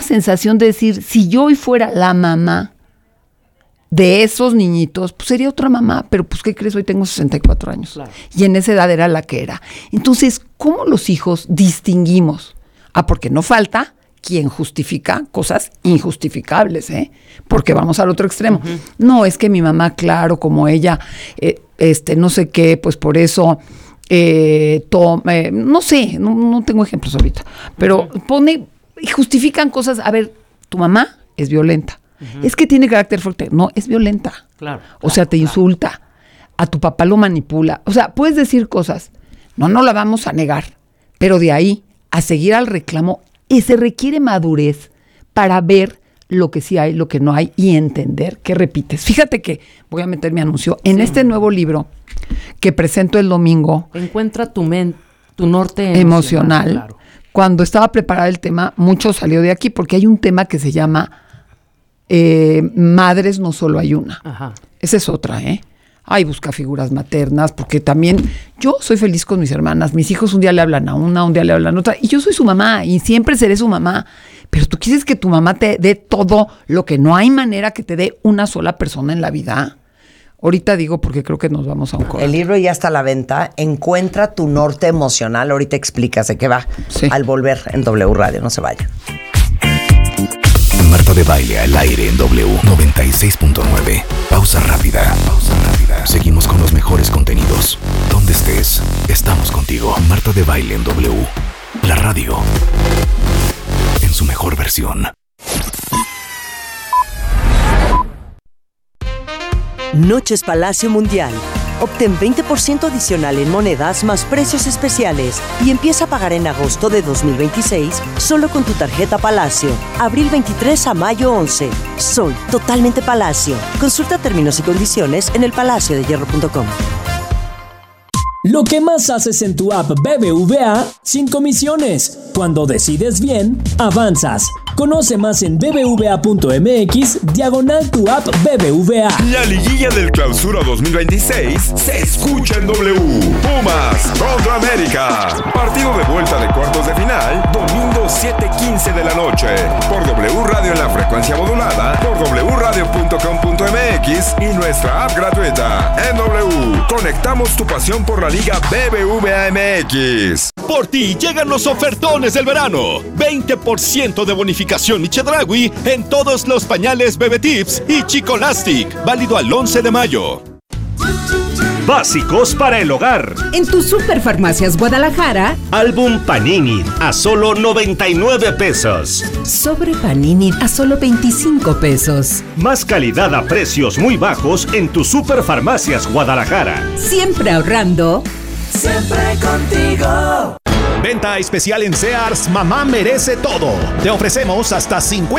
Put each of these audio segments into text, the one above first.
sensación de decir, si yo hoy fuera la mamá de esos niñitos, pues sería otra mamá, pero pues ¿qué crees? Hoy tengo 64 años. Claro. Y en esa edad era la que era. Entonces, ¿cómo los hijos distinguimos? Porque no falta quien justifica cosas injustificables, porque vamos al otro extremo. Uh-huh. No, es que mi mamá, claro, como ella, no sé qué, pues por eso, no sé, no tengo ejemplos ahorita, pero pone y justifican cosas. A ver, tu mamá es violenta. Uh-huh. Es que tiene carácter fuerte. No, es violenta. Claro. O sea, te insulta. A tu papá lo manipula. O sea, puedes decir cosas. No la vamos a negar. Pero de ahí a seguir al reclamo, se requiere madurez para ver lo que sí hay, lo que no hay y entender qué repites. Fíjate que voy a meter mi anuncio en este nuevo libro que presento el domingo. Encuentra tu norte emocional. Claro. Cuando estaba preparada el tema, mucho salió de aquí porque hay un tema que se llama madres no solo hay una. Ajá. Esa es otra, Ay, busca figuras maternas, porque también yo soy feliz con mis hermanas. Mis hijos un día le hablan a una, un día le hablan a otra, y yo soy su mamá, y siempre seré su mamá. Pero tú quieres que tu mamá te dé todo lo que no hay manera que te dé una sola persona en la vida. Ahorita digo porque creo que nos vamos a un corte. El libro ya está a la venta. Encuentra tu norte emocional. Ahorita explicas de qué va. Sí. Al volver en W Radio. No se vayan. Marta de Baile al aire en W 96.9. Pausa rápida. Seguimos con los mejores contenidos. Donde estés, estamos contigo. Marta de Baile en W. La radio. En su mejor versión. Noches Palacio Mundial. Obtén 20% adicional en monedas más precios especiales y empieza a pagar en agosto de 2026 solo con tu tarjeta Palacio. Abril 23 a mayo 11. Soy totalmente Palacio. Consulta términos y condiciones en elpalaciodehierro.com. Lo que más haces en tu app BBVA sin comisiones. Cuando decides bien, avanzas. Conoce más en bbva.mx/tu app BBVA. La liguilla del Clausura 2026 se escucha en W. Pumas contra América. Partido de vuelta de cuartos de final, domingo 7:15 de la noche. Por W Radio en la frecuencia modulada, por wradio.com.mx y nuestra app gratuita. En W, conectamos tu pasión por la Liga BBVA MX. Por ti llegan los ofertones del verano. 20% de bonificación y Chedraui en todos los pañales Bebe Tips y Chicolastic. Válido al 11 de mayo. Básicos para el hogar. En tus Superfarmacias Guadalajara, álbum Panini a solo 99 pesos. Sobre Panini a solo 25 pesos. Más calidad a precios muy bajos en tus Superfarmacias Guadalajara. Siempre ahorrando. Siempre contigo. Venta especial en Sears, mamá merece todo. Te ofrecemos hasta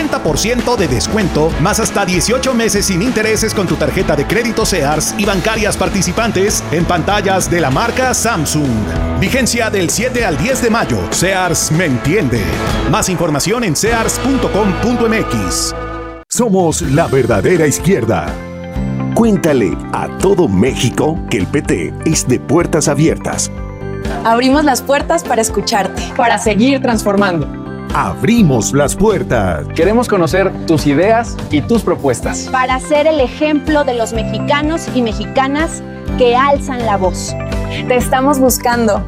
50% de descuento, más hasta 18 meses sin intereses con tu tarjeta de crédito Sears y bancarias participantes en pantallas de la marca Samsung. Vigencia del 7 al 10 de mayo. Sears me entiende. Más información en sears.com.mx. Somos la verdadera izquierda. Cuéntale a todo México que el PT es de puertas abiertas. Abrimos las puertas para escucharte. Para seguir transformando. Abrimos las puertas. Queremos conocer tus ideas y tus propuestas. Para ser el ejemplo de los mexicanos y mexicanas que alzan la voz. Te estamos buscando.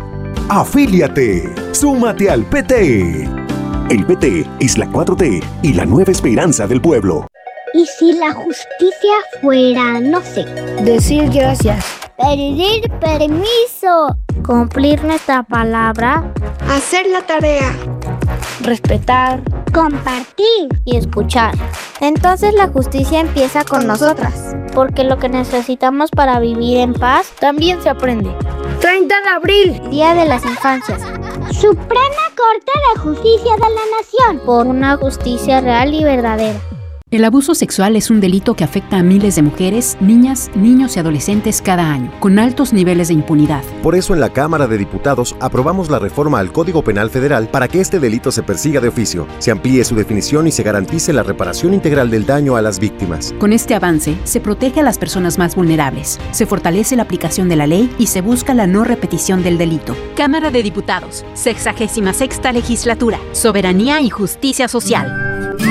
Afíliate. Súmate al PT. El PT es la 4T y la nueva esperanza del pueblo. ¿Y si la justicia fuera, no sé, decir gracias, pedir permiso, cumplir nuestra palabra, hacer la tarea, respetar, compartir y escuchar? Entonces la justicia empieza con nosotras, porque lo que necesitamos para vivir en paz también se aprende. 30 de abril, Día de las Infancias. Suprema Corte de Justicia de la Nación. Por una justicia real y verdadera. El abuso sexual es un delito que afecta a miles de mujeres, niñas, niños y adolescentes cada año, con altos niveles de impunidad. Por eso en la Cámara de Diputados aprobamos la reforma al Código Penal Federal para que este delito se persiga de oficio, se amplíe su definición y se garantice la reparación integral del daño a las víctimas. Con este avance, se protege a las personas más vulnerables, se fortalece la aplicación de la ley y se busca la no repetición del delito. Cámara de Diputados, 66ª Legislatura, Soberanía y Justicia Social.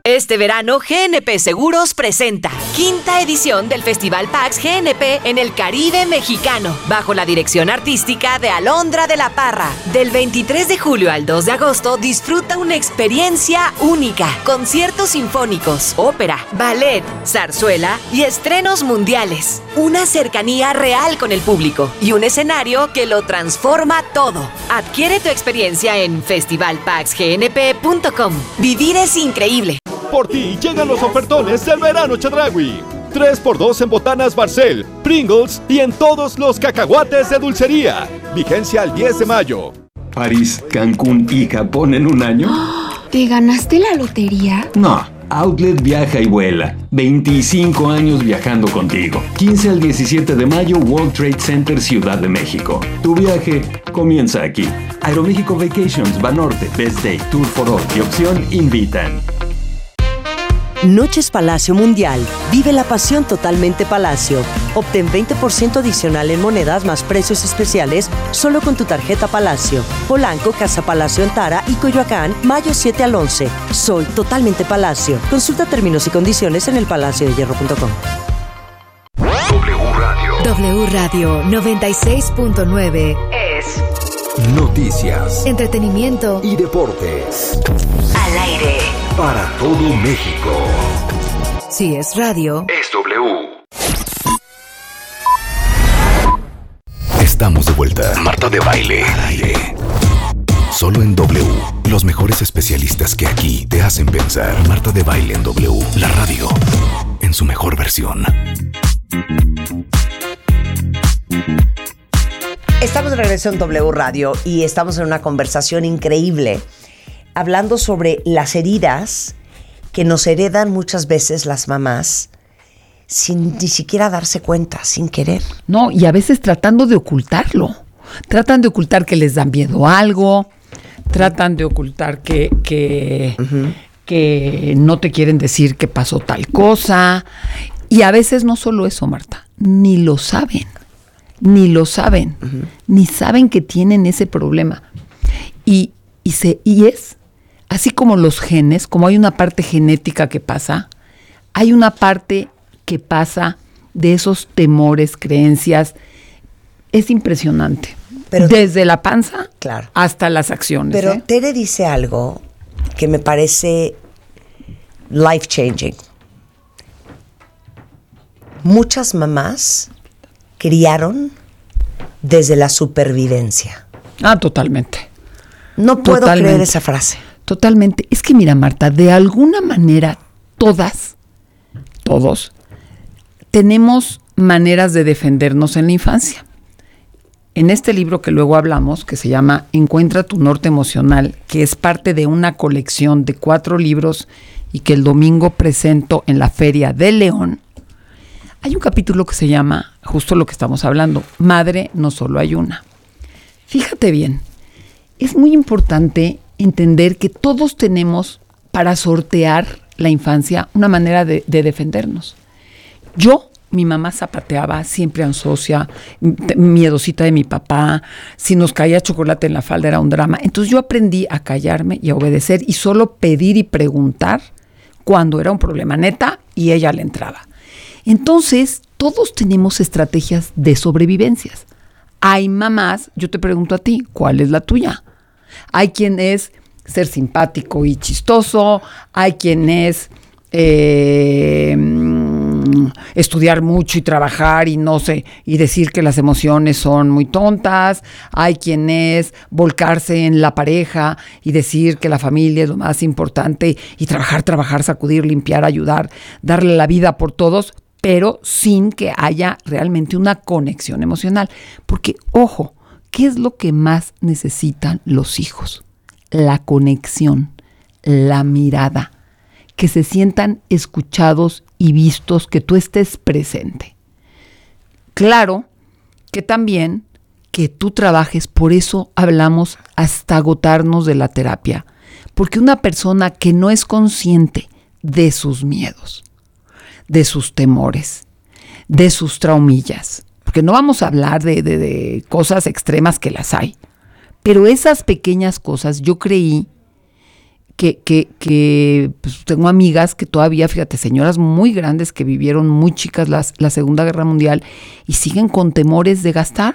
Este verano, GNP Seguros presenta 5ª edición del Festival PAX GNP en el Caribe mexicano, bajo la dirección artística de Alondra de la Parra. Del 23 de julio al 2 de agosto, disfruta una experiencia única. Conciertos sinfónicos, ópera, ballet, zarzuela y estrenos mundiales. Una cercanía real con el público y un escenario que lo transforma todo. Adquiere tu experiencia en festivalpaxgnp.com. Vivir es increíble. Por ti llegan los ofertones del verano Chedraui. 3x2 en botanas Barcel, Pringles y en todos los cacahuates de dulcería. Vigencia al 10 de mayo. París, Cancún y Japón en un año. ¿Te ganaste la lotería? No, Outlet viaja y vuela. 25 años viajando contigo. 15 al 17 de mayo, World Trade Center, Ciudad de México. Tu viaje comienza aquí. Aeroméxico Vacations, Banorte, Best Day, Tour for All y Opción invitan. Noches Palacio Mundial. Vive la pasión totalmente Palacio. Obtén 20% adicional en monedas más precios especiales solo con tu tarjeta Palacio. Polanco, Casa Palacio en Tara y Coyoacán, mayo 7 al 11. Soy totalmente Palacio. Consulta términos y condiciones en elpalaciodehierro.com. W Radio 96.9 es noticias, entretenimiento y deportes. Al aire. Para todo México. Si es radio, es W. Estamos de vuelta. Marta de Baile. Al aire. Solo en W. Los mejores especialistas que aquí te hacen pensar. Marta de Baile en W. La radio. En su mejor versión. Estamos de regreso en W Radio y estamos en una conversación increíble hablando sobre las heridas que nos heredan muchas veces las mamás sin ni siquiera darse cuenta, sin querer. No, y a veces tratando de ocultarlo. Tratan de ocultar que les da miedo algo, tratan de ocultar que no te quieren decir que pasó tal cosa. Y a veces no solo eso, Marta, ni lo saben. Ni saben que tienen ese problema. Y es así como los genes, como hay una parte genética que pasa, hay una parte que pasa de esos temores, creencias. Es impresionante. Pero, desde la panza hasta las acciones. Pero Tere dice algo que me parece life changing. Muchas mamás criaron desde la supervivencia. Totalmente. No puedo creer esa frase. Totalmente. Es que mira, Marta, de alguna manera todos tenemos maneras de defendernos en la infancia. En este libro que luego hablamos, que se llama Encuentra tu norte emocional, que es parte de una colección de 4 libros y que el domingo presento en la Feria de León, hay un capítulo que se llama, justo lo que estamos hablando, Madre no solo hay una. Fíjate bien, es muy importante entender que todos tenemos para sortear la infancia una manera de defendernos. Mi mamá zapateaba, siempre ansiosa, miedosita de mi papá, si nos caía chocolate en la falda era un drama. Entonces yo aprendí a callarme y a obedecer y solo pedir y preguntar cuando era un problema neta y ella le entraba. Entonces, todos tenemos estrategias de sobrevivencias. Hay mamás, yo te pregunto a ti, ¿cuál es la tuya? Hay quien es ser simpático y chistoso, hay quien es estudiar mucho y trabajar y no sé, y decir que las emociones son muy tontas, hay quien es volcarse en la pareja y decir que la familia es lo más importante y trabajar, sacudir, limpiar, ayudar, darle la vida por todos, pero sin que haya realmente una conexión emocional. Porque, ojo, ¿qué es lo que más necesitan los hijos? La conexión, la mirada, que se sientan escuchados y vistos, que tú estés presente. Claro que también que tú trabajes, por eso hablamos hasta agotarnos de la terapia, porque una persona que no es consciente de sus miedos, de sus temores, de sus traumillas, porque no vamos a hablar de cosas extremas que las hay, pero esas pequeñas cosas yo creí que pues, tengo amigas que todavía, fíjate, señoras muy grandes que vivieron muy chicas la Segunda Guerra Mundial y siguen con temores de gastar.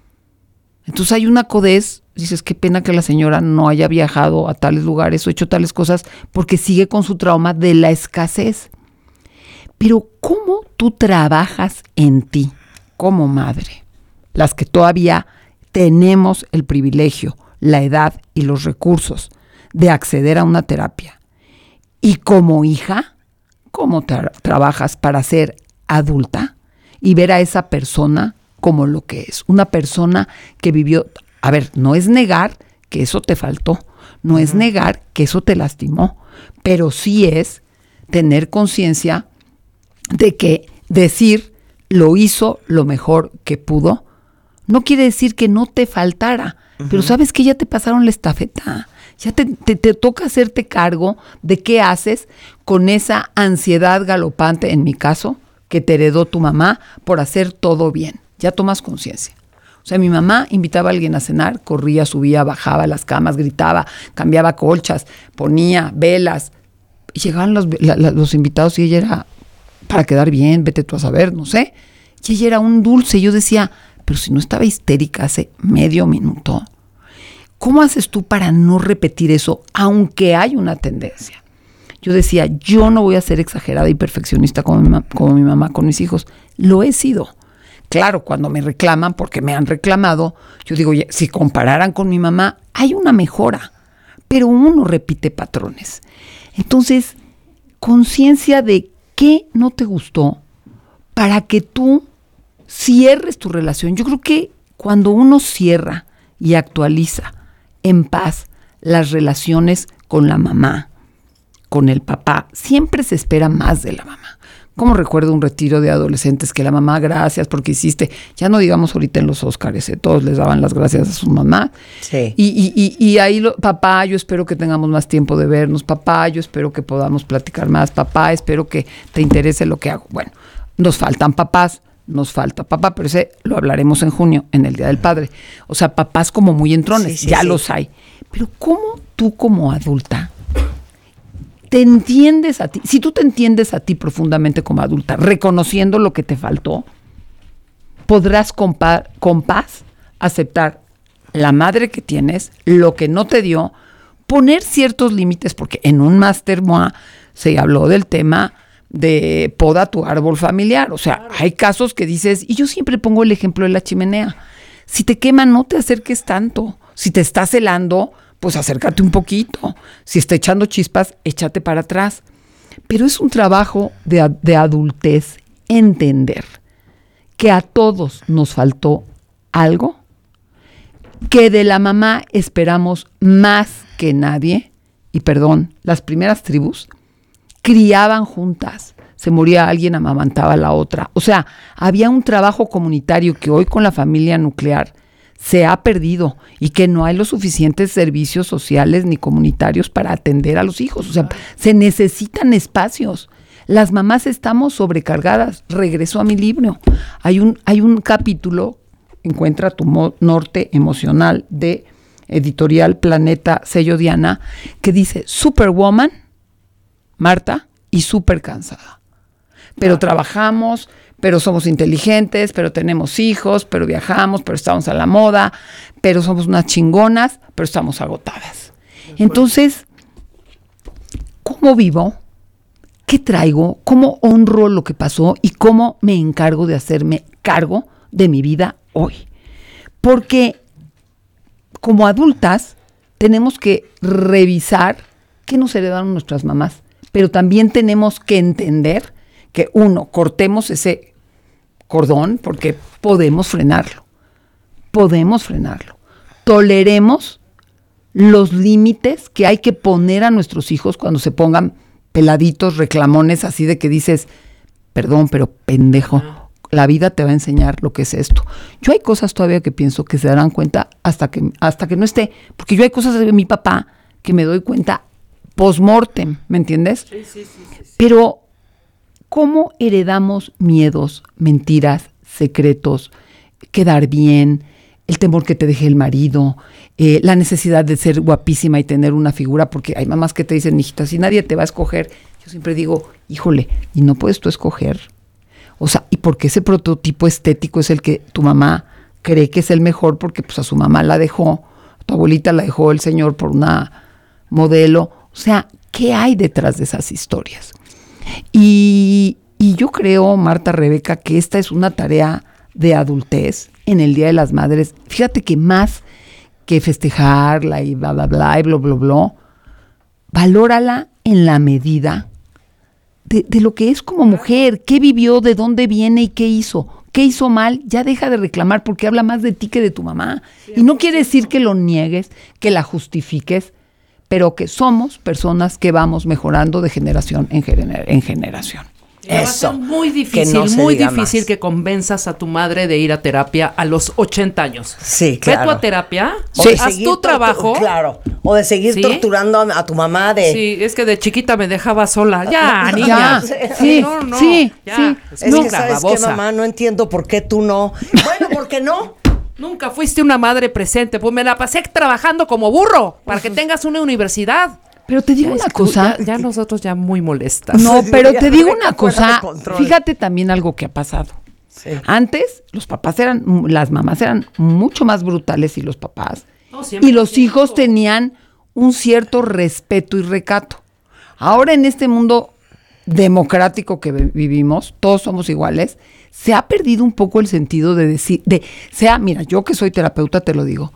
Entonces hay una codez, dices, qué pena que la señora no haya viajado a tales lugares o hecho tales cosas porque sigue con su trauma de la escasez. Pero ¿cómo tú trabajas en ti como madre? Las que todavía tenemos el privilegio, la edad y los recursos de acceder a una terapia. Y como hija, ¿cómo trabajas para ser adulta y ver a esa persona como lo que es? Una persona que vivió, a ver, no es negar que eso te faltó, no es negar que eso te lastimó, pero sí es tener conciencia de que decir lo hizo lo mejor que pudo, no quiere decir que no te faltara, pero sabes que ya te pasaron la estafeta. Ya te toca hacerte cargo de qué haces con esa ansiedad galopante, en mi caso, que te heredó tu mamá por hacer todo bien. Ya tomas conciencia. O sea, mi mamá invitaba a alguien a cenar, corría, subía, bajaba las camas, gritaba, cambiaba colchas, ponía velas. Y llegaban los invitados y ella era, para quedar bien, vete tú a saber, no sé. Y ella era un dulce. Yo decía, pero si no estaba histérica hace medio minuto, ¿cómo haces tú para no repetir eso, aunque hay una tendencia? Yo decía, yo no voy a ser exagerada y perfeccionista como mi mamá con mis hijos. Lo he sido. Claro, cuando me reclaman, porque me han reclamado, yo digo, si compararan con mi mamá, hay una mejora, pero uno repite patrones. Entonces, conciencia de qué no te gustó para que tú cierres tu relación. Yo creo que cuando uno cierra y actualiza en paz las relaciones con la mamá, con el papá, siempre se espera más de la mamá. Como recuerdo un retiro de adolescentes que la mamá, gracias porque hiciste, ya no digamos ahorita en los Óscares, todos les daban las gracias a su mamá. Sí. Y ahí, papá, yo espero que tengamos más tiempo de vernos, papá, yo espero que podamos platicar más, papá, espero que te interese lo que hago. Bueno, nos faltan papás, nos falta papá, pero ese lo hablaremos en junio, en el Día del Padre. O sea, papás como muy entrones, ya los hay. Pero ¿cómo tú como adulta te entiendes a ti? Si tú te entiendes a ti profundamente como adulta, reconociendo lo que te faltó, podrás con paz aceptar la madre que tienes, lo que no te dio, poner ciertos límites, porque en un Master MOA se habló del tema de poda tu árbol familiar. O sea, hay casos que dices, y yo siempre pongo el ejemplo de la chimenea. Si te quema, no te acerques tanto. Si te está celando, pues acércate un poquito. Si está echando chispas, échate para atrás. Pero es un trabajo de adultez entender que a todos nos faltó algo, que de la mamá esperamos más que nadie. Y perdón, las primeras tribus criaban juntas, se moría alguien, amamantaba a la otra. O sea, había un trabajo comunitario que hoy con la familia nuclear se ha perdido y que no hay los suficientes servicios sociales ni comunitarios para atender a los hijos. O sea, se necesitan espacios. Las mamás estamos sobrecargadas. Regreso a mi libro. Hay un capítulo, Encuentra tu norte emocional, de Editorial Planeta, sello Diana, que dice Superwoman, Marta, y súper cansada. Pero trabajamos, pero somos inteligentes, pero tenemos hijos, pero viajamos, pero estamos a la moda, pero somos unas chingonas, pero estamos agotadas. Entonces, ¿cómo vivo? ¿Qué traigo? ¿Cómo honro lo que pasó? ¿Y cómo me encargo de hacerme cargo de mi vida hoy? Porque como adultas tenemos que revisar qué nos heredaron nuestras mamás, pero también tenemos que entender que, uno, cortemos ese cordón porque podemos frenarlo. Toleremos los límites que hay que poner a nuestros hijos cuando se pongan peladitos, reclamones, así de que dices, perdón, pero pendejo, la vida te va a enseñar lo que es esto. Yo hay cosas todavía que pienso que se darán cuenta hasta que no esté, porque yo hay cosas de mi papá que me doy cuenta post-mortem, ¿me entiendes? Sí. Pero, ¿cómo heredamos miedos, mentiras, secretos, quedar bien, el temor que te deje el marido, la necesidad de ser guapísima y tener una figura, porque hay mamás que te dicen, hijita, si nadie te va a escoger, yo siempre digo, híjole, ¿y no puedes tú escoger? O sea, ¿y por qué ese prototipo estético es el que tu mamá cree que es el mejor? Porque pues a su mamá la dejó, a tu abuelita la dejó el señor por una modelo. O sea, ¿qué hay detrás de esas historias? Y yo creo, Marta, Rebeca, que esta es una tarea de adultez en el Día de las Madres. Fíjate que más que festejarla y bla, bla, bla, y bla, bla, bla, valórala en la medida de lo que es como mujer, qué vivió, de dónde viene y qué hizo. ¿Qué hizo mal? Ya deja de reclamar porque habla más de ti que de tu mamá. Y no quiere decir que lo niegues, que la justifiques, pero que somos personas que vamos mejorando de generación en generación. Eso. Va a ser muy difícil que convenzas a tu madre de ir a terapia a los 80 años. Sí, claro. Ve tú a terapia, haz tu trabajo. Claro, o de seguir torturando a tu mamá de... Sí, es que de chiquita me dejaba sola. Ya, niña. Sí, sí. Es que, ¿sabes qué, mamá? No entiendo por qué tú no. Bueno, ¿por qué no? Nunca fuiste una madre presente, pues me la pasé trabajando como burro para que tengas una universidad. Pero te digo una cosa. Ya nosotros ya muy molestas. No, pero te digo una cosa. Fíjate también algo que ha pasado. Sí. Antes, las mamás eran mucho más brutales y los papás. No, y los hijos tenían un cierto respeto y recato. Ahora en este mundo democrático que vivimos, todos somos iguales, se ha perdido un poco el sentido de decir, mira, yo que soy terapeuta te lo digo,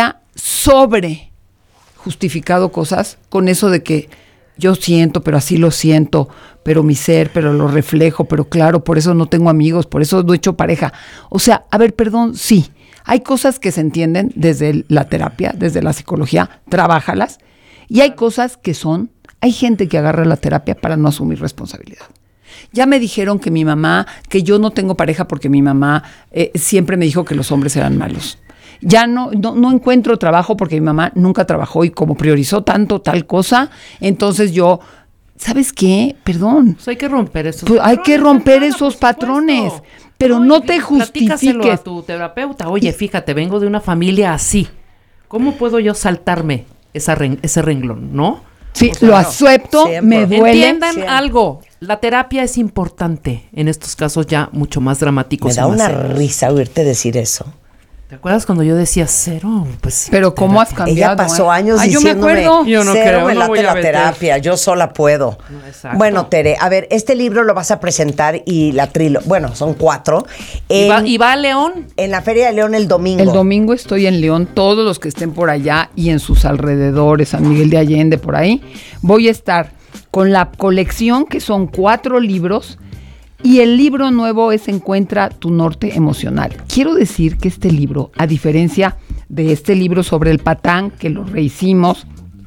sobre justificado cosas con eso de que yo siento, pero así lo siento, pero mi ser, pero lo reflejo, pero claro, por eso no tengo amigos, por eso no he hecho pareja. O sea, a ver, perdón, sí, hay cosas que se entienden desde la terapia, desde la psicología, trabájalas, y hay cosas que hay gente que agarra la terapia para no asumir responsabilidad. Ya me dijeron que que yo no tengo pareja porque mi mamá siempre me dijo que los hombres eran malos. Ya no encuentro trabajo porque mi mamá nunca trabajó y como priorizó tanto tal cosa, entonces yo, ¿sabes qué? Perdón. Pues hay que romper esos patrones. Hay que romper esos patrones, pero no te justifiques. Platícaselo a tu terapeuta. Oye, fíjate, vengo de una familia así. ¿Cómo puedo yo saltarme ese renglón, no? Sí, lo acepto, siempre. Me duele. Entiendan algo. La terapia es importante en estos casos ya mucho más dramáticos. Me da una risa oírte decir eso. ¿Te acuerdas cuando yo decía cero? Pues, pero ¿cómo has cambiado? Ella pasó años diciéndome, yo no cero, creo, me no late voy a la terapia, yo sola puedo. No, bueno, Tere, a ver, este libro lo vas a presentar y la trilogía, son 4. ¿Y va a León? En la Feria de León el domingo. El domingo estoy en León, todos los que estén por allá y en sus alrededores, San Miguel de Allende, por ahí, voy a estar con la colección que son 4 libros. Y el libro nuevo es Encuentra tu norte emocional. Quiero decir que este libro, a diferencia de este libro sobre el patán, que lo rehicimos,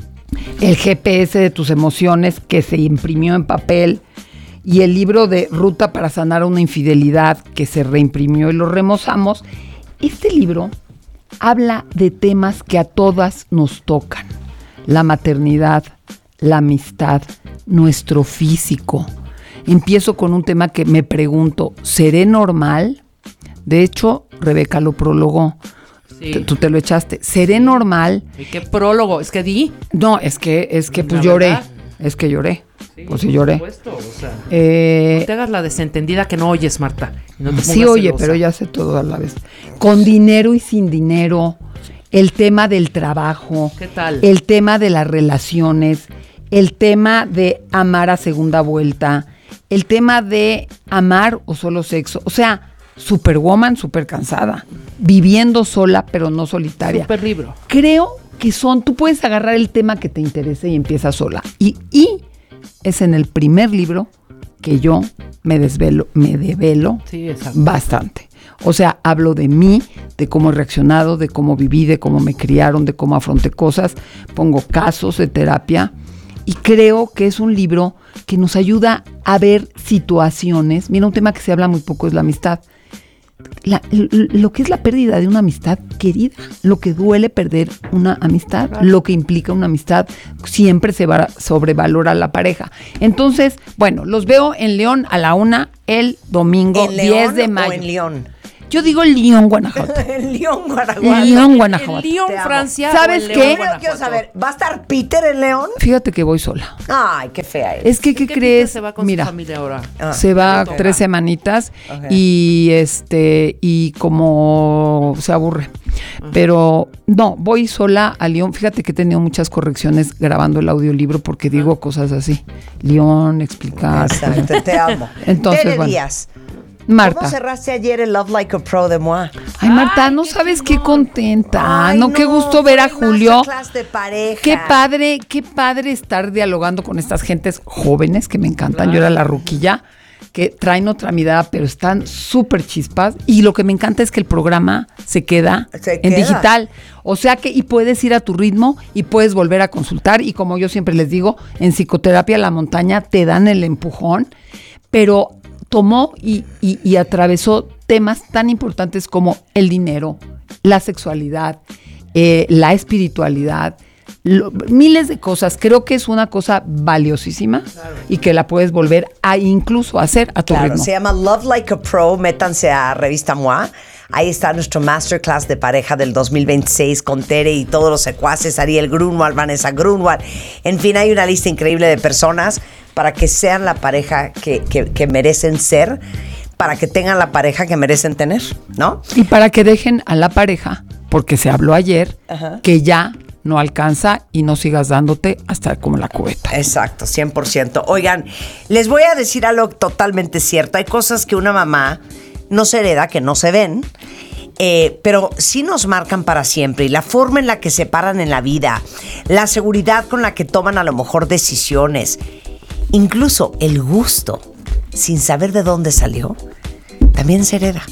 el GPS de tus emociones, que se imprimió en papel, y el libro de Ruta para sanar una infidelidad, que se reimprimió y lo remozamos, este libro habla de temas que a todas nos tocan. La maternidad, la amistad, nuestro físico. Empiezo con un tema que me pregunto, ¿seré normal? De hecho, Rebeca lo prologó. Sí. Tú te lo echaste. ¿Seré normal? ¿Y qué prólogo? ¿Es que di? No, es que pues lloré. ¿Verdad? Es que lloré. Sí, pues sí lloré. Supuesto, o sea, no te hagas la desentendida que no oyes, Marta. No te sí oye, celosa. Pero ya sé todo a la vez. Con dinero y sin dinero. El tema del trabajo. ¿Qué tal? El tema de las relaciones. El tema de amar a segunda vuelta. El tema de amar o solo sexo, o sea, superwoman, súper cansada, viviendo sola pero no solitaria. Súper libro. Creo que tú puedes agarrar el tema que te interese y empiezas sola. Y es en el primer libro que yo me develo bastante. O sea, hablo de mí, de cómo he reaccionado, de cómo viví, de cómo me criaron, de cómo afronté cosas, pongo casos de terapia. Y creo que es un libro que nos ayuda a ver situaciones. Mira, un tema que se habla muy poco es la amistad. Lo que es la pérdida de una amistad querida, lo que duele perder una amistad, claro. Lo que implica una amistad, siempre se sobrevalora la pareja. Entonces, bueno, los veo en León a la 1 el domingo, ¿En 10 León de mayo. ¿O en León? Yo digo Lyon, Guanajuato. Lyon, Guanajuato. Lyon, Guanajuato. Lyon, Francia. ¿Sabes qué? Quiero saber, ¿va a estar Peter en León? Fíjate que voy sola. Ay, qué fea es. Es que, ¿qué crees? Se va con Mira, su familia ahora. se va 3 semanitas y como se aburre. Pero no, voy sola a Lyon. Fíjate que he tenido muchas correcciones grabando el audiolibro porque digo cosas así. Lyon, explicar. Exacto, te amo. Entonces, Tere bueno. Díaz. Marta. ¿Cómo cerraste ayer el Love Like a Pro de moi? Ay, Marta, no sabes qué contenta. Ay, no, qué gusto ver a Julio. De pareja. Qué padre estar dialogando con estas gentes jóvenes que me encantan. Yo era la ruquilla, que traen otra mirada, pero están súper chispas. Y lo que me encanta es que el programa se queda en digital. O sea que, y puedes ir a tu ritmo y puedes volver a consultar. Y como yo siempre les digo, en Psicoterapia La Montaña te dan el empujón, pero tomó y atravesó temas tan importantes como el dinero, la sexualidad, la espiritualidad, miles de cosas. Creo que es una cosa valiosísima y que la puedes volver a incluso hacer a tu ritmo. Se llama Love Like a Pro. Métanse a Revista MOA. Ahí está nuestro Masterclass de pareja del 2026 con Tere y todos los secuaces, Ariel Grunwald, Vanessa Grunwald. En fin, hay una lista increíble de personas para que sean la pareja que merecen ser, para que tengan la pareja que merecen tener, ¿no? Y para que dejen a la pareja, porque se habló ayer, que ya no alcanza y no sigas dándote hasta como la cubeta. Exacto, 100%. Oigan, les voy a decir algo totalmente cierto. Hay cosas que una mamá no se hereda, que no se ven, pero sí nos marcan para siempre. Y la forma en la que se paran en la vida, la seguridad con la que toman a lo mejor decisiones, incluso el gusto, sin saber de dónde salió, también se hereda.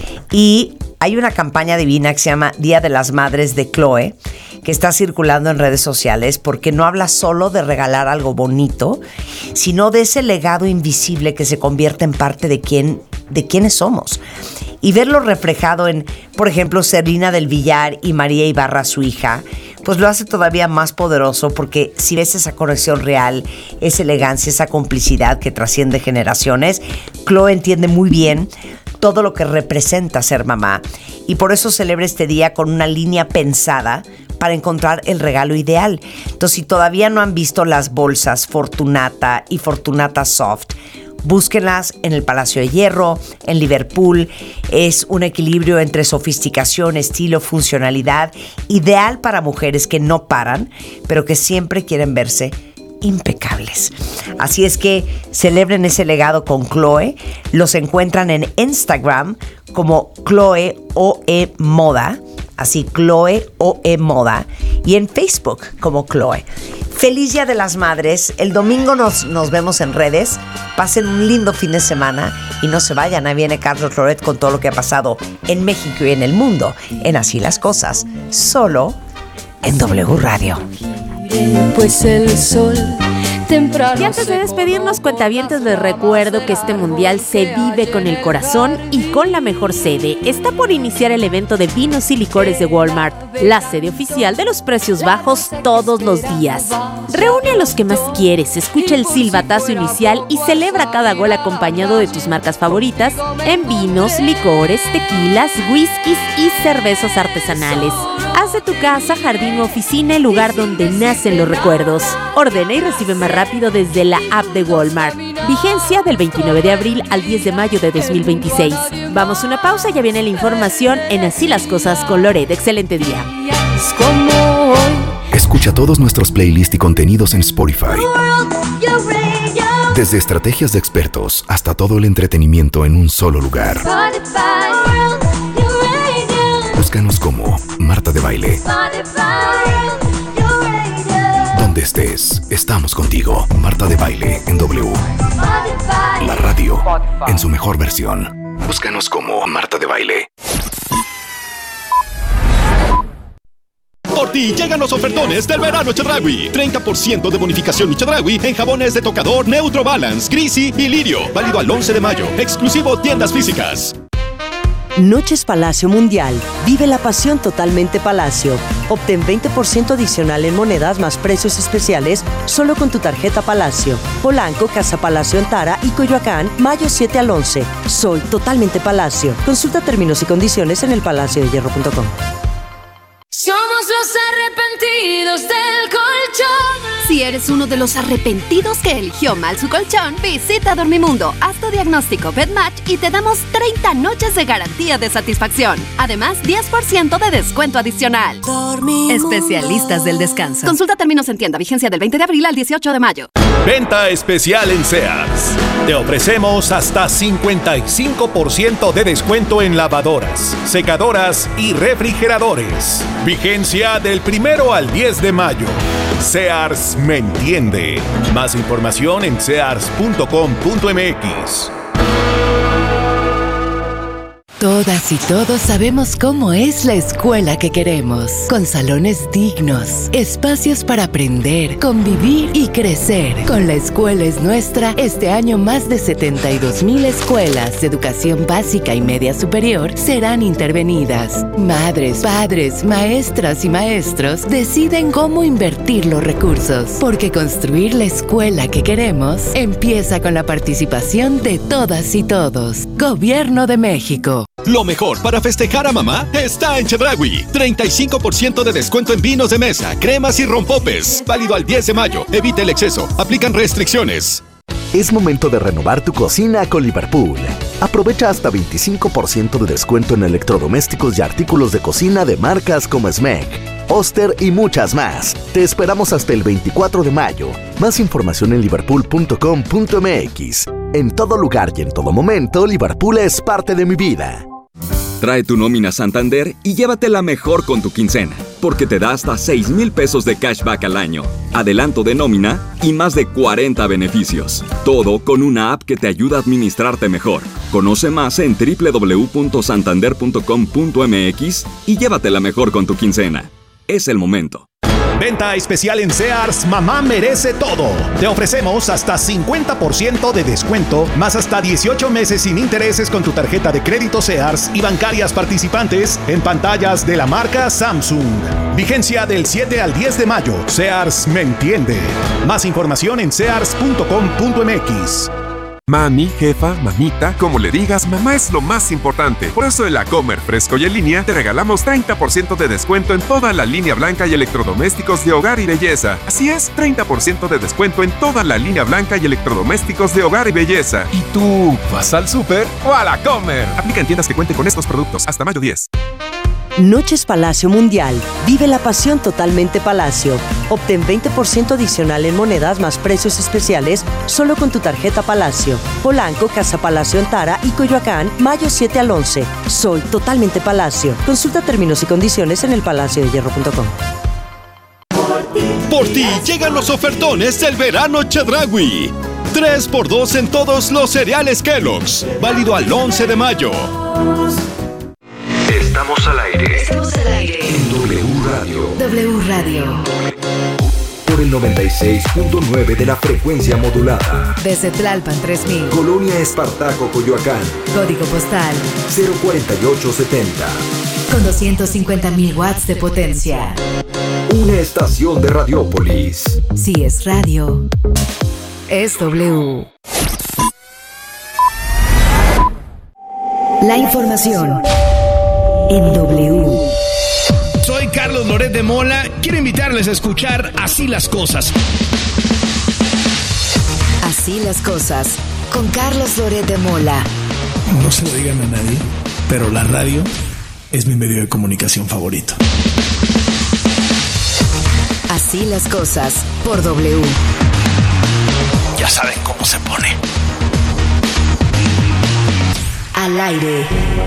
Y hay una campaña divina que se llama Día de las Madres de Chloe, que está circulando en redes sociales, porque no habla solo de regalar algo bonito, sino de ese legado invisible que se convierte en parte de quiénes somos. Y verlo reflejado en, por ejemplo, Serena del Villar y María Ibarra, su hija, pues lo hace todavía más poderoso, porque si ves esa conexión real, esa elegancia, esa complicidad que trasciende generaciones, Chloe entiende muy bien todo lo que representa ser mamá, y por eso celebra este día con una línea pensada para encontrar el regalo ideal. Entonces, si todavía no han visto las bolsas Fortunata y Fortunata Soft, búsquenlas en el Palacio de Hierro, en Liverpool. Es un equilibrio entre sofisticación, estilo, funcionalidad, ideal para mujeres que no paran, pero que siempre quieren verse impecables. Así es que celebren ese legado con Chloe. Los encuentran en Instagram como Chloe OE Moda, así Chloe OE Moda, y en Facebook como Chloe. Feliz Día de las Madres. El domingo nos vemos en redes. Pasen un lindo fin de semana y no se vayan. Ahí viene Carlos Loret con todo lo que ha pasado en México y en el mundo en Así las Cosas, solo en W Radio. Pues el sol temprano. Y antes de despedirnos, cuentavientes, les recuerdo que este mundial se vive con el corazón y con la mejor sede. Está por iniciar el evento de vinos y licores de Walmart, la sede oficial de los precios bajos todos los días. Reúne a los que más quieres, escucha el silbatazo inicial y celebra cada gol acompañado de tus marcas favoritas en vinos, licores, tequilas, whiskies y cervezas artesanales. Haz de tu casa, jardín o oficina el lugar donde nacen los recuerdos. Ordena y recibe más rápido desde la app de Walmart. Vigencia del 29 de abril al 10 de mayo de 2026. Vamos a una pausa, ya viene la información en Así las Cosas con Loret. Excelente día. Escucha todos nuestros playlists y contenidos en Spotify. Desde estrategias de expertos hasta todo el entretenimiento en un solo lugar. Búscanos como Marta de Baile. Donde estés, estamos contigo. Marta de Baile en W. La radio en su mejor versión. Búscanos como Marta de Baile. Por ti llegan los ofertones del verano Chedraui. 30% de bonificación Chedraui en jabones de tocador Neutro Balance, Grisi y Lirio. Válido al 11 de mayo. Exclusivo tiendas físicas. Noches Palacio Mundial. Vive la pasión totalmente Palacio. Obtén 20% adicional en monedas más precios especiales solo con tu tarjeta Palacio. Polanco, Casa Palacio en Tara y Coyoacán, mayo 7 al 11. Soy totalmente Palacio. Consulta términos y condiciones en elpalaciodehierro.com. Somos los arrepentidos del colchón. Si eres uno de los arrepentidos que eligió mal su colchón, visita Dormimundo, haz tu diagnóstico BedMatch y te damos 30 noches de garantía de satisfacción. Además, 10% de descuento adicional. Dormimundo. Especialistas del descanso. Consulta términos en tienda, vigencia del 20 de abril al 18 de mayo. Venta especial en Sears. Te ofrecemos hasta 55% de descuento en lavadoras, secadoras y refrigeradores. Vigencia del 1 al 10 de mayo. Sears me entiende. Más información en sears.com.mx. Todas y todos sabemos cómo es la escuela que queremos, con salones dignos, espacios para aprender, convivir y crecer. Con La Escuela es Nuestra, este año más de 72,000 escuelas de educación básica y media superior serán intervenidas. Madres, padres, maestras y maestros deciden cómo invertir los recursos, porque construir la escuela que queremos empieza con la participación de todas y todos. Gobierno de México. Lo mejor para festejar a mamá está en Chedraui. 35% de descuento en vinos de mesa, cremas y rompopes. Válido al 10 de mayo. Evita el exceso. Aplican restricciones. Es momento de renovar tu cocina con Liverpool. Aprovecha hasta 25% de descuento en electrodomésticos y artículos de cocina de marcas como Smeg, Oster y muchas más. Te esperamos hasta el 24 de mayo. Más información en liverpool.com.mx. En todo lugar y en todo momento, Liverpool es parte de mi vida. Trae tu nómina Santander y llévatela mejor con tu quincena, porque te da hasta 6,000 pesos de cashback al año, adelanto de nómina y más de 40 beneficios. Todo con una app que te ayuda a administrarte mejor. Conoce más en www.santander.com.mx y llévatela mejor con tu quincena. Es el momento. Venta especial en Sears, mamá merece todo. Te ofrecemos hasta 50% de descuento, más hasta 18 meses sin intereses con tu tarjeta de crédito Sears y bancarias participantes en pantallas de la marca Samsung. Vigencia del 7 al 10 de mayo. Sears me entiende. Más información en sears.com.mx. Mami, jefa, mamita, como le digas, mamá es lo más importante. Por eso en la Comer Fresco y en línea te regalamos 30% de descuento en toda la línea blanca y electrodomésticos de hogar y belleza. Así es, 30% de descuento en toda la línea blanca y electrodomésticos de hogar y belleza. ¿Y tú, vas al súper o a la Comer? Aplica en tiendas que cuenten con estos productos hasta mayo 10. Noches Palacio Mundial. Vive la pasión totalmente Palacio. Obtén 20% adicional en monedas más precios especiales solo con tu tarjeta Palacio. Polanco, Casa Palacio en Tara y Coyoacán, mayo 7 al 11. Soy totalmente Palacio. Consulta términos y condiciones en elpalaciodehierro.com. Por ti llegan los ofertones del verano Chedraui. 3x2 en todos los cereales Kellogg's. Válido al 11 de mayo. Estamos al aire. Estamos al aire. En W Radio. W Radio. Por el 96.9 de la frecuencia modulada. Desde Tlalpan 3000. Colonia Espartaco, Coyoacán. Código postal 04870. con 250,000 watts de potencia. Una estación de Radiópolis. Si es radio, es W. La información en W. Soy Carlos Loret de Mola. Quiero invitarles a escuchar Así las Cosas. Así las cosas, con Carlos Loret de Mola. No se lo digan a nadie, pero la radio es mi medio de comunicación favorito. Así las cosas, por W. Ya saben cómo se pone. Al aire.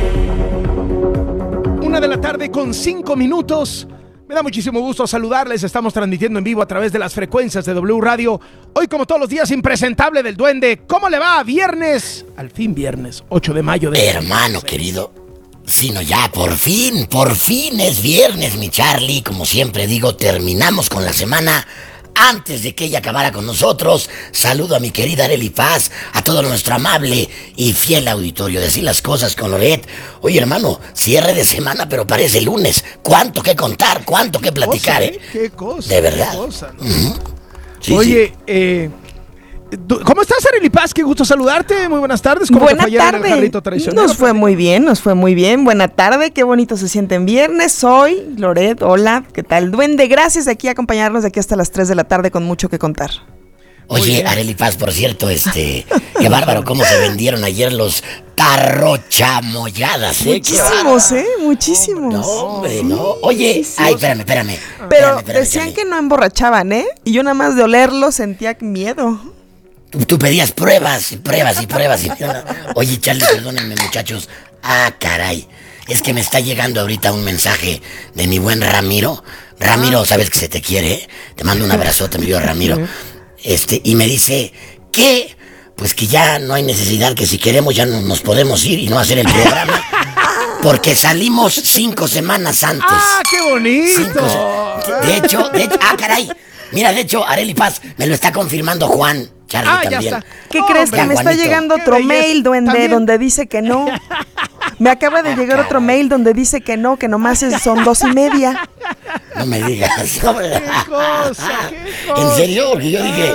1:05 p.m. Me da muchísimo gusto saludarles. Estamos transmitiendo en vivo a través de las frecuencias de W Radio. Hoy, como todos los días, impresentable del Duende. ¿Cómo le va? Viernes, al fin viernes, 8 de mayo de... Hermano querido, sino ya, por fin es viernes, mi Charlie. Como siempre digo, terminamos con la semana antes de que ella acabara con nosotros, saludo a mi querida Arely Paz, a todo nuestro amable y fiel auditorio de Así las Cosas con Loret. Oye, hermano, cierre de semana, pero parece lunes. ¿Cuánto que contar? ¿Cuánto que platicar, Qué cosa. De verdad. Qué cosa, ¿no? Sí, oye, ¿cómo estás, Arely Paz? Qué gusto saludarte. Muy buenas tardes. ¿Cómo te fue ayer en el jarrito tradicional? Nos fue muy bien. Buena tarde, qué bonito se siente en viernes. Soy Loret, hola, ¿qué tal? Duende, gracias aquí a acompañarnos de aquí hasta las 3 de la tarde con mucho que contar. Oye, Arely Paz, por cierto, qué bárbaro cómo se vendieron ayer los tarrochamoyadas, Muchísimos, muchísimos. No, hombre, no. Oye, ay, espérame. Pero decían que no emborrachaban, y yo nada más de olerlo sentía miedo. Tú pedías pruebas. Oye, Charlie, perdónenme, muchachos. Ah, caray. Es que me está llegando ahorita un mensaje de mi buen Ramiro. Ramiro, sabes que se te quiere, Te mando un abrazote, mi querido Ramiro. Y me dice que, pues que ya no hay necesidad, que si queremos ya nos podemos ir y no hacer el programa. Porque salimos 5 semanas antes. ¡Ah, qué bonito! De hecho, caray. Mira, de hecho, Arely Paz me lo está confirmando Juan. Charlie también. Ya está. ¿Qué crees? Que me está llegando otro mail, Duende, donde dice que no. Me acaba de llegar otro mail donde dice que no, que nomás son 2:30. No me digas. ¡Qué cosa! ¿En serio? Porque yo dije,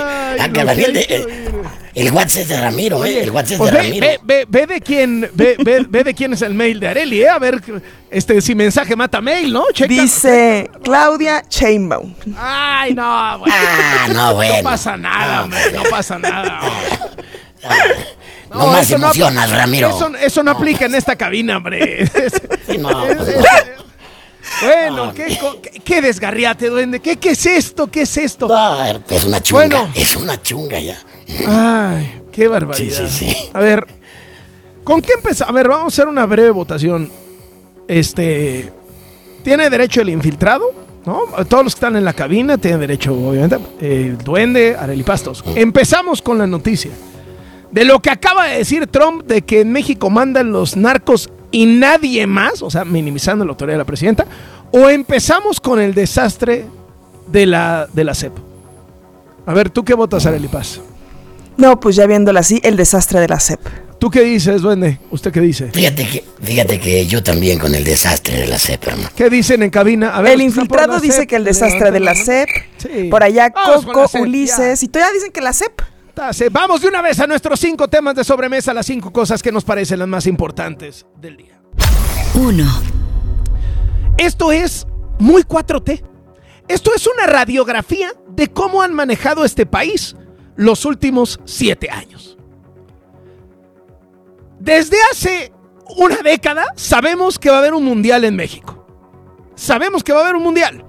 el WhatsApp es de Ramiro, el WhatsApp es de Ramiro. Ve de quién es el mail de Arely, A ver, si mensaje mata mail, ¿no? Checa. Dice Claudia Sheinbaum. Ay, no, bueno. No, bueno. No pasa nada, hombre, no pasa nada. No más emocionas, Ramiro. Eso no aplica en esta cabina, hombre. Sí, no. Bueno, qué desgarriate, Duende. ¿Qué es esto? ¿Qué es esto? Es una chunga. Bueno, es una chunga ya. Ay, qué barbaridad. Sí. A ver, ¿con qué empezamos? A ver, vamos a hacer una breve votación. ¿Tiene derecho el infiltrado? ¿No? Todos los que están en la cabina tienen derecho, obviamente. Duende, Arely Paz. Empezamos con la noticia de lo que acaba de decir Trump, de que en México mandan los narcos y nadie más, o sea, minimizando la autoridad de la presidenta, o empezamos con el desastre de la SEP. A ver, ¿tú qué votas, Arely Paz? No, pues ya viéndola así, el desastre de la SEP. ¿Tú qué dices, Duende? ¿Usted qué dice? Fíjate que yo también con el desastre de la SEP, hermano. ¿Qué dicen en cabina? A ver, el infiltrado dice que el desastre de la SEP. Sí. Por allá Coco, Ulises, y todavía dicen que la SEP. Vamos de una vez a nuestros 5 temas de sobremesa, las 5 cosas que nos parecen las más importantes del día. 1. Esto es muy 4T. Esto es una radiografía de cómo han manejado este país los últimos 7 años. Desde hace una década sabemos que va a haber un mundial en México. Sabemos que va a haber un mundial.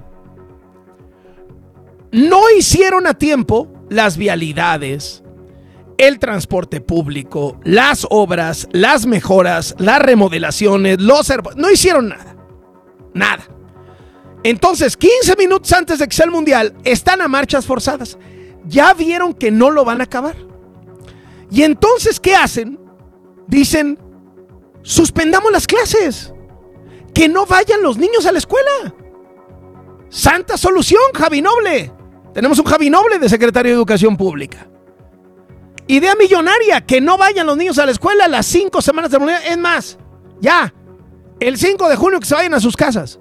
No hicieron a tiempo las vialidades, el transporte público, las obras, las mejoras, las remodelaciones, no hicieron nada. Nada. Entonces, 15 minutos antes de que sea el mundial, están a marchas forzadas. Ya vieron que no lo van a acabar. Y entonces, ¿qué hacen? Dicen, suspendamos las clases. Que no vayan los niños a la escuela. Santa solución, Javi Noble. Tenemos un Javi Noble de secretario de Educación Pública. Idea millonaria, que no vayan los niños a la escuela las 5 semanas del mundial. Es más, ya, el 5 de junio que se vayan a sus casas.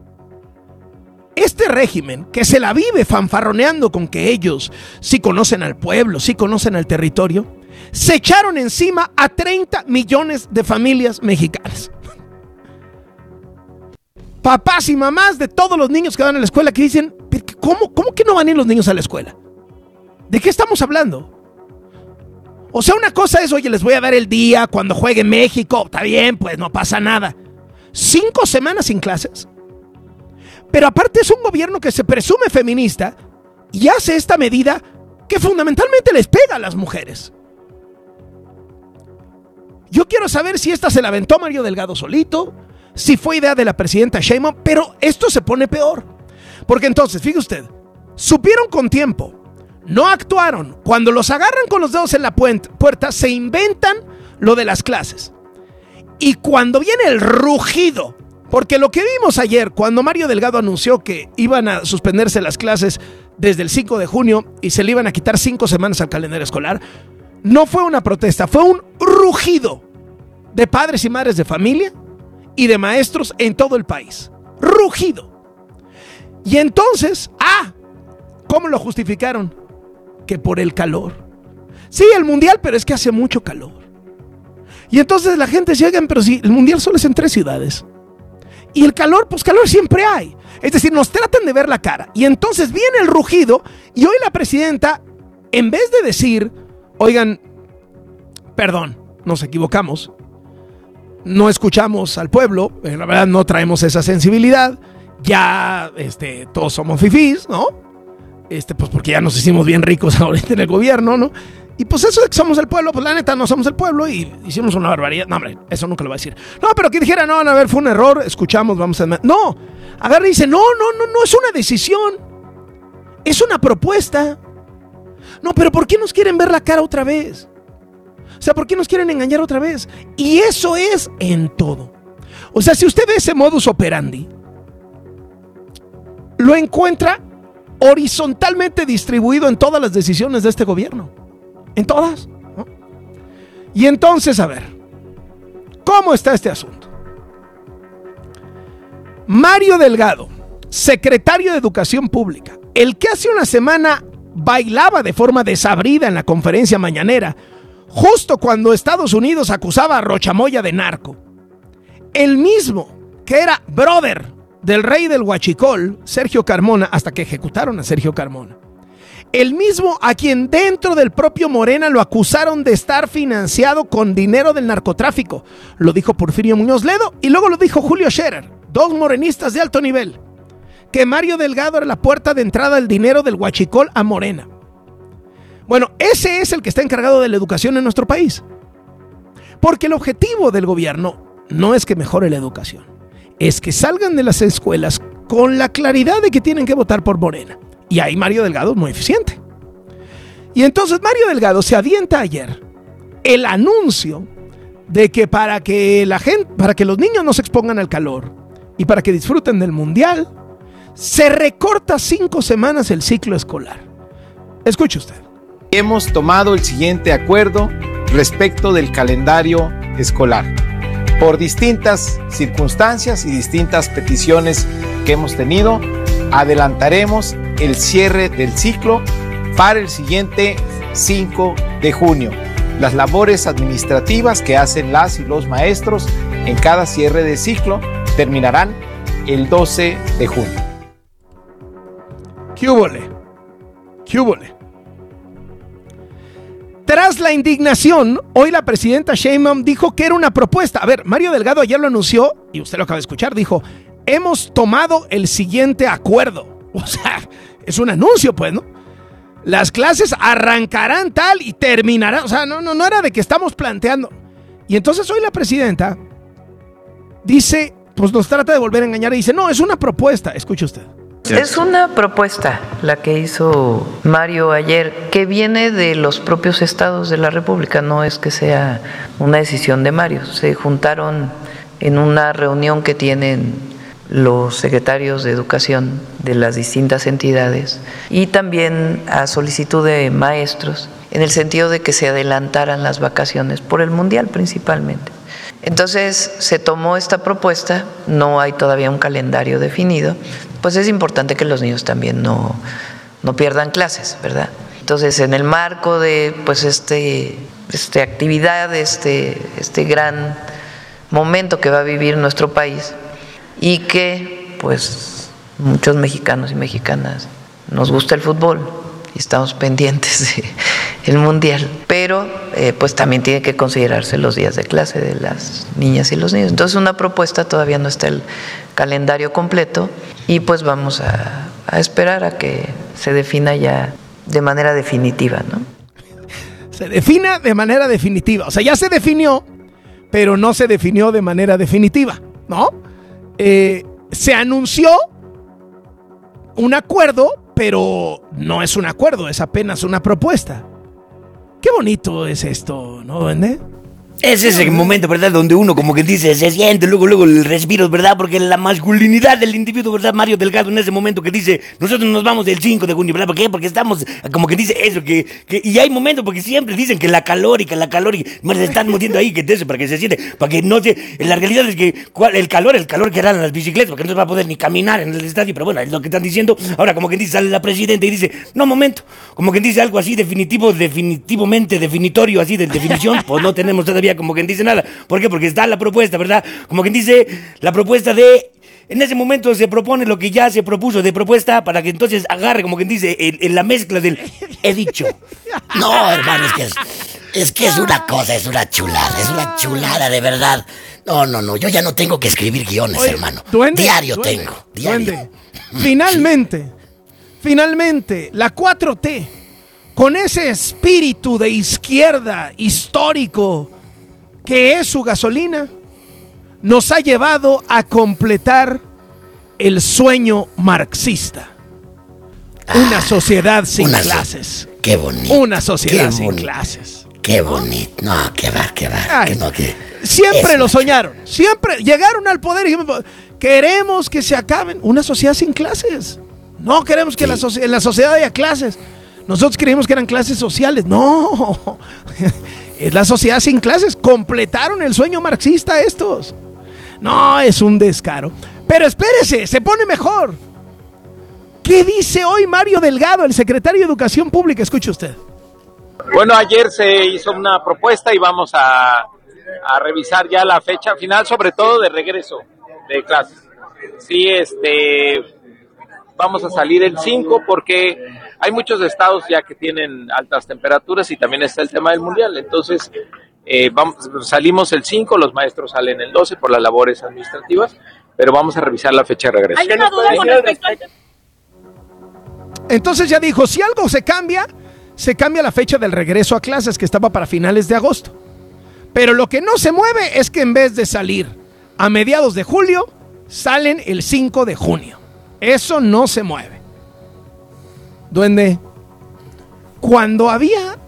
Este régimen que se la vive fanfarroneando con que ellos sí conocen al pueblo, sí conocen al territorio, se echaron encima a 30 millones de familias mexicanas. Papás y mamás de todos los niños que van a la escuela que dicen, ¿cómo que no van a ir los niños a la escuela? ¿De qué estamos hablando? O sea, una cosa es, oye, les voy a dar el día cuando juegue México, está bien, pues no pasa nada. 5 semanas sin clases. Pero aparte es un gobierno que se presume feminista y hace esta medida que fundamentalmente les pega a las mujeres. Yo quiero saber si esta se la aventó Mario Delgado solito, si fue idea de la presidenta Sheinbaum, pero esto se pone peor. Porque entonces, fíjese usted, supieron con tiempo, no actuaron, cuando los agarran con los dedos en la puerta, se inventan lo de las clases. Y cuando viene el rugido, porque lo que vimos ayer, cuando Mario Delgado anunció que iban a suspenderse las clases desde el 5 de junio y se le iban a quitar 5 semanas al calendario escolar. No fue una protesta, fue un rugido de padres y madres de familia y de maestros en todo el país. Rugido. Y entonces, ¿cómo lo justificaron? Que por el calor. Sí, el mundial, pero es que hace mucho calor. Y entonces la gente se oigan, pero si el mundial solo es en 3 ciudades. Y el calor, pues calor siempre hay. Es decir, nos tratan de ver la cara. Y entonces viene el rugido y hoy la presidenta, en vez de decir, oigan, perdón, nos equivocamos, no escuchamos al pueblo, la verdad no traemos esa sensibilidad, ya todos somos fifís, ¿no? Pues porque ya nos hicimos bien ricos ahorita en el gobierno, ¿no? Y pues eso de que somos el pueblo, pues la neta no somos el pueblo y hicimos una barbaridad. No, hombre, eso nunca lo va a decir. No, pero que dijera, no, a ver, fue un error, escuchamos, vamos a... No, agarra y dice, no, es una decisión, es una propuesta. No, pero ¿por qué nos quieren ver la cara otra vez? O sea, ¿por qué nos quieren engañar otra vez? Y eso es en todo. O sea, si usted ve ese modus operandi, lo encuentra horizontalmente distribuido en todas las decisiones de este gobierno. En todas, ¿no? Y entonces, a ver, ¿cómo está este asunto? Mario Delgado, secretario de Educación Pública, el que hace una semana bailaba de forma desabrida en la conferencia mañanera, justo cuando Estados Unidos acusaba a Rochamoya de narco. El mismo que era brother del rey del huachicol, Sergio Carmona, hasta que ejecutaron a Sergio Carmona. El mismo a quien dentro del propio Morena lo acusaron de estar financiado con dinero del narcotráfico. Lo dijo Porfirio Muñoz Ledo y luego lo dijo Julio Scherer, 2 morenistas de alto nivel. Que Mario Delgado era la puerta de entrada del dinero del huachicol a Morena. Bueno, ese es el que está encargado de la educación en nuestro país. Porque el objetivo del gobierno no es que mejore la educación, es que salgan de las escuelas con la claridad de que tienen que votar por Morena. Y ahí Mario Delgado es muy eficiente. Y entonces Mario Delgado se avienta ayer el anuncio de que para que los niños no se expongan al calor y para que disfruten del mundial, se recorta 5 semanas el ciclo escolar. Escuche usted. Hemos tomado el siguiente acuerdo respecto del calendario escolar. Por distintas circunstancias y distintas peticiones que hemos tenido, adelantaremos el cierre del ciclo para el siguiente 5 de junio. Las labores administrativas que hacen las y los maestros en cada cierre de ciclo terminarán el 12 de junio. ¿Qué húbole? ¿Qué húbole? Tras la indignación, hoy la presidenta Sheinbaum dijo que era una propuesta. A ver, Mario Delgado ayer lo anunció, y usted lo acaba de escuchar, dijo, hemos tomado el siguiente acuerdo. O sea, es un anuncio, pues, ¿no? Las clases arrancarán tal y terminarán. O sea, no era de que estamos planteando. Y entonces hoy la presidenta dice, pues nos trata de volver a engañar y dice, no, es una propuesta. Escuche usted. Es una propuesta la que hizo Mario ayer, que viene de los propios estados de la República, no es que sea una decisión de Mario. Se juntaron en una reunión que tienen los secretarios de educación de las distintas entidades y también a solicitud de maestros, en el sentido de que se adelantaran las vacaciones por el mundial principalmente. Entonces se tomó esta propuesta, no hay todavía un calendario definido, pues es importante que los niños también no pierdan clases, ¿verdad? Entonces en el marco de pues esta actividad, este gran momento que va a vivir nuestro país y que pues muchos mexicanos y mexicanas nos gusta el fútbol y estamos pendientes del mundial, pero pues también tiene que considerarse los días de clase de las niñas y los niños. Entonces una propuesta, todavía no está el calendario completo y pues vamos a esperar a que se defina ya de manera definitiva, ¿no? Se defina de manera definitiva, o sea, ya se definió, pero no se definió de manera definitiva, ¿no? Se anunció un acuerdo, pero no es un acuerdo, es apenas una propuesta. Qué bonito es esto, ¿no, Duende? Es ese momento, ¿verdad? Donde uno como que dice, se siente luego el respiro, ¿verdad? Porque la masculinidad del individuo, ¿verdad? Mario Delgado en ese momento que dice, nosotros nos vamos del 5 de junio, ¿verdad? ¿Por qué? Porque estamos, como que dice eso, y hay momentos porque siempre dicen que la calórica, me se están moviendo ahí, que de eso, para que se siente, para que no se, la realidad es que, el calor que harán las bicicletas, porque no se va a poder ni caminar en el estadio, pero bueno, es lo que están diciendo. Ahora como que dice, sale la presidenta y dice, no, momento, como que dice algo así definitivamente definitorio, así de definición, pues no tenemos todavía como quien dice nada. ¿Por qué? Porque está la propuesta, ¿verdad? Como quien dice, la propuesta de... En ese momento se propone lo que ya se propuso de propuesta para que entonces agarre, como quien dice, la mezcla del he dicho. No, hermano, es que es una cosa, es una chulada, de verdad. No, yo ya no tengo que escribir guiones, hermano. Diario tengo. Duende, finalmente, la 4T, con ese espíritu de izquierda histórico que es su gasolina, nos ha llevado a completar el sueño marxista. Una sociedad sin clases. Qué bonito. Una sociedad sin clases. Qué bonito. No, qué va. Siempre lo soñaron. Siempre llegaron al poder y dijeron, queremos que se acaben. Una sociedad sin clases. No queremos que en la sociedad haya clases. Nosotros creímos que eran clases sociales. No. Es la sociedad sin clases. Completaron el sueño marxista estos. No, es un descaro. Pero espérese, se pone mejor. ¿Qué dice hoy Mario Delgado, el secretario de Educación Pública? Escuche usted. Bueno, ayer se hizo una propuesta y vamos a revisar ya la fecha final, sobre todo de regreso de clases. Sí, vamos a salir el 5 porque hay muchos estados ya que tienen altas temperaturas y también está el tema del mundial. Entonces, salimos el 5, los maestros salen el 12 por las labores administrativas, pero vamos a revisar la fecha de regreso. ¿Hay una duda con respecto a... Entonces ya dijo, si algo se cambia la fecha del regreso a clases, que estaba para finales de agosto. Pero lo que no se mueve es que en vez de salir a mediados de julio, salen el 5 de junio. Eso no se mueve. Duende, cuando había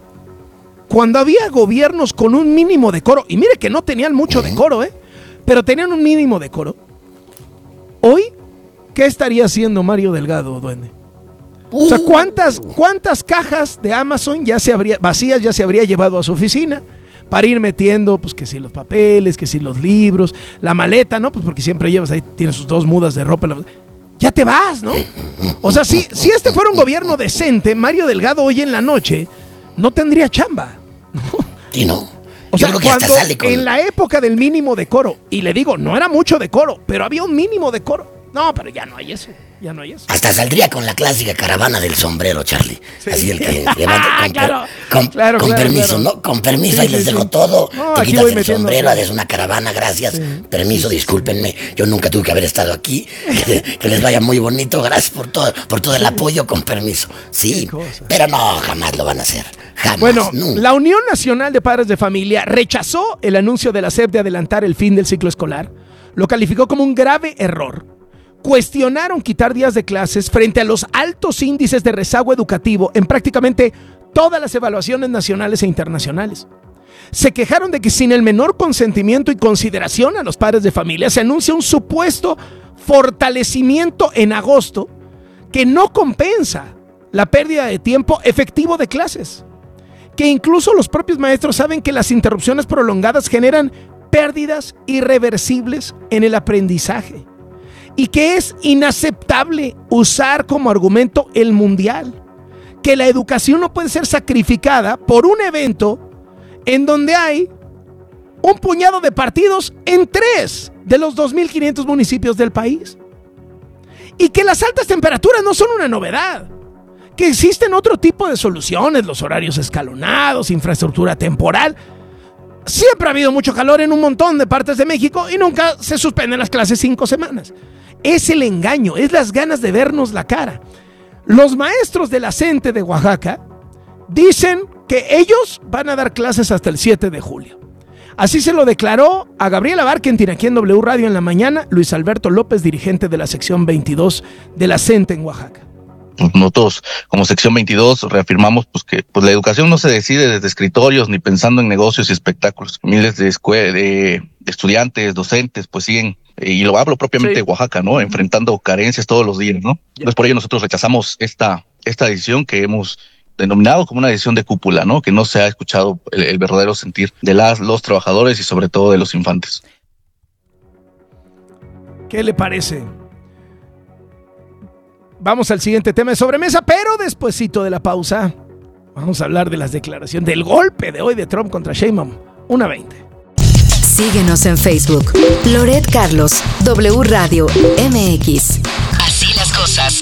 gobiernos con un mínimo decoro, y mire que no tenían mucho decoro, pero tenían un mínimo decoro. Hoy, ¿qué estaría haciendo Mario Delgado, Duende? O sea, ¿cuántas cajas de Amazon vacías ya se habría llevado a su oficina para ir metiendo, pues que si los papeles, que si los libros, la maleta, ¿no? Pues porque siempre llevas ahí, tienes sus 2 mudas de ropa. Ya te vas, ¿no? O sea, si este fuera un gobierno decente, Mario Delgado hoy en la noche no tendría chamba. Sí, no. O sea, cuando en la época del mínimo decoro, y le digo, no era mucho decoro, pero había un mínimo decoro. No, pero ya no hay eso. Hasta saldría con la clásica caravana del sombrero, Charlie. Sí. Así el que levanta con permiso, ¿no? Con permiso, sí, ahí les dejo todo. No, te quitas el sombrero, haces una caravana, gracias. Sí. Permiso, discúlpenme. Yo nunca tuve que haber estado aquí. Que les vaya muy bonito. Gracias por todo el apoyo, con permiso. Sí, pero no, jamás lo van a hacer. Jamás. Bueno, la Unión Nacional de Padres de Familia rechazó el anuncio de la SEP de adelantar el fin del ciclo escolar. Lo calificó como un grave error. Cuestionaron quitar días de clases frente a los altos índices de rezago educativo en prácticamente todas las evaluaciones nacionales e internacionales. Se quejaron de que sin el menor consentimiento y consideración a los padres de familia se anuncia un supuesto fortalecimiento en agosto que no compensa la pérdida de tiempo efectivo de clases. Que incluso los propios maestros saben que las interrupciones prolongadas generan pérdidas irreversibles en el aprendizaje. Y que es inaceptable usar como argumento el mundial. Que la educación no puede ser sacrificada por un evento en donde hay un puñado de partidos en 3 de los 2.500 municipios del país. Y que las altas temperaturas no son una novedad. Que existen otro tipo de soluciones, los horarios escalonados, infraestructura temporal. Siempre ha habido mucho calor en un montón de partes de México y nunca se suspenden las clases 5 semanas. Es el engaño, es las ganas de vernos la cara. Los maestros de la CENTE de Oaxaca dicen que ellos van a dar clases hasta el 7 de julio. Así se lo declaró a Gabriela Barkentin aquí en W Radio en la mañana, Luis Alberto López, dirigente de la sección 22 de la CENTE en Oaxaca. pues, nosotros como sección 22 reafirmamos pues que pues la educación no se decide desde escritorios ni pensando en negocios y espectáculos. Miles de estudiantes, docentes, pues siguen, y lo hablo propiamente de Oaxaca, ¿no? Enfrentando carencias todos los días, ¿no? Entonces por ello nosotros rechazamos esta decisión que hemos denominado como una decisión de cúpula, ¿no? Que no se ha escuchado el verdadero sentir de los trabajadores y sobre todo de los infantes. ¿Qué le parece? Vamos al siguiente tema de sobremesa, pero despuesito de la pausa vamos a hablar de las declaraciones del golpe de hoy de Trump contra Sheinbaum. 1:20. Síguenos en Facebook. Loret Carlos, W Radio MX. Así las cosas.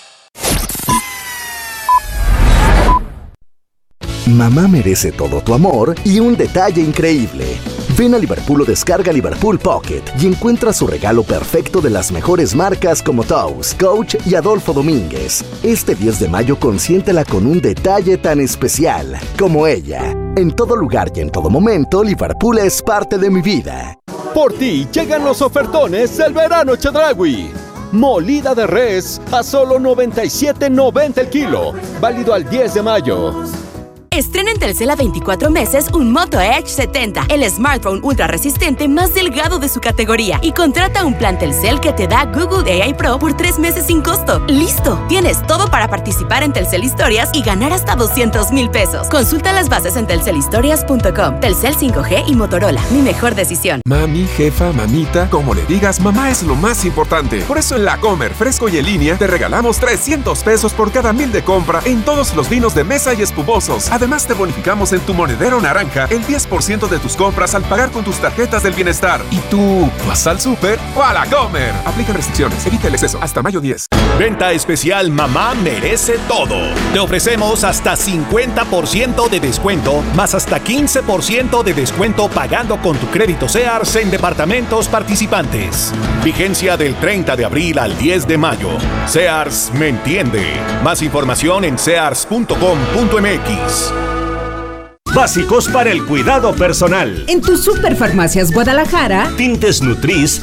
Mamá merece todo tu amor y un detalle increíble. Ven a Liverpool o descarga Liverpool Pocket y encuentra su regalo perfecto de las mejores marcas como Toast, Coach y Adolfo Domínguez. Este 10 de mayo consiéntela con un detalle tan especial como ella. En todo lugar y en todo momento, Liverpool es parte de mi vida. Por ti llegan los ofertones del verano Chedraui. Molida de res a solo $97.90 el kilo. Válido al 10 de mayo. Estrena en Telcel a 24 meses un Moto Edge 70, el smartphone ultra resistente más delgado de su categoría. Y contrata un plan Telcel que te da Google AI Pro por 3 meses sin costo. ¡Listo! Tienes todo para participar en Telcel Historias y ganar hasta $200,000. Consulta las bases en telcelhistorias.com. Telcel 5G y Motorola. Mi mejor decisión. Mami, jefa, mamita, como le digas, mamá es lo más importante. Por eso en La Comer, Fresco y en Línea te regalamos $300 por cada 1,000 de compra en todos los vinos de mesa y espumosos. Además, te bonificamos en tu monedero naranja el 10% de tus compras al pagar con tus tarjetas del bienestar. ¿Y tú vas al súper o a La Comer? Aplica restricciones, evita el exceso. Hasta mayo 10. Venta especial Mamá Merece Todo. Te ofrecemos hasta 50% de descuento, más hasta 15% de descuento pagando con tu crédito Sears en departamentos participantes. Vigencia del 30 de abril al 10 de mayo. Sears me entiende. Más información en sears.com.mx. Básicos para el cuidado personal. En tus Superfarmacias Guadalajara, Tintes Nutris,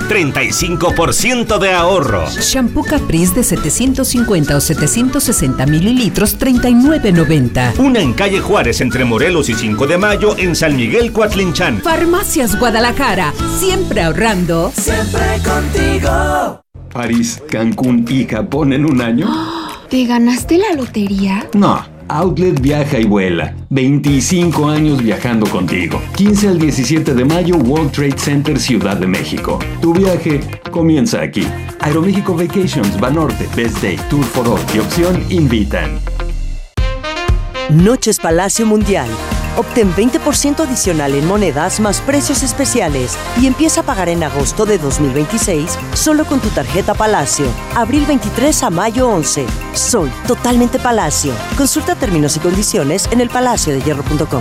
35% de ahorro. Shampoo Caprice de 750 o 760 mililitros, $39.90. Una en Calle Juárez entre Morelos y 5 de Mayo en San Miguel Coatlinchan. Farmacias Guadalajara, siempre ahorrando. Siempre contigo. París, Cancún y Japón en un año. ¿Te ganaste la lotería? No. Outlet viaja y vuela. 25 años viajando contigo. 15 al 17 de mayo, World Trade Center, Ciudad de México. Tu viaje comienza aquí. Aeroméxico Vacations, Banorte, Best Day, Tour for All y Opción invitan. Noches Palacio Mundial. Obtén 20% adicional en monedas más precios especiales y empieza a pagar en agosto de 2026 solo con tu tarjeta Palacio. Abril 23 a mayo 11. Soy totalmente Palacio. Consulta términos y condiciones en elpalaciodehierro.com.